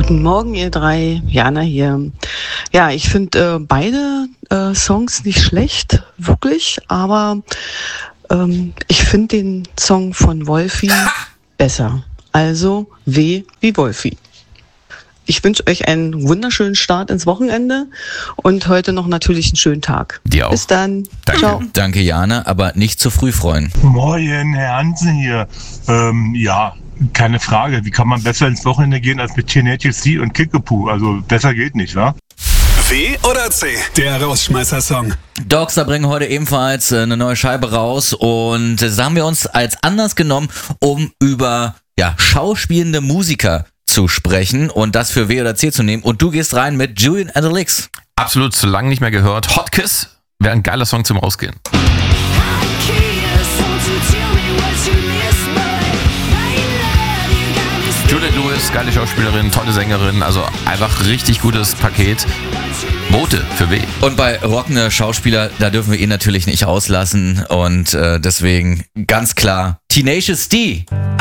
Guten Morgen, ihr drei. Jana hier. Ja, ich finde beide Songs nicht schlecht, wirklich, aber ich finde den Song von Wolfi besser. Also W wie Wolfi. Ich wünsche euch einen wunderschönen Start ins Wochenende und heute noch natürlich einen schönen Tag. Dir auch. Bis dann. Danke. Ciao. Danke, Jana, aber nicht zu früh freuen. Moin, Herr Hansen hier. Ja, keine Frage. Wie kann man besser ins Wochenende gehen als mit Tenacious D und Kickapoo? Also besser geht nicht, wa? W oder C? Der Rausschmeißer-Song. Dogstar bringen heute ebenfalls eine neue Scheibe raus und das haben wir uns als Anlass genommen, um über schauspielende Musiker zu sprechen und das für W oder C zu nehmen. Und du gehst rein mit Julian and the Licks. Absolut, zu lange nicht mehr gehört. Hot Kiss wäre ein geiler Song zum Rausgehen. Juliette Lewis, geile Schauspielerin, tolle Sängerin, also einfach richtig gutes Paket. Vote für W. Und bei rockende Schauspieler, da dürfen wir ihn natürlich nicht auslassen und deswegen ganz klar Tenacious D.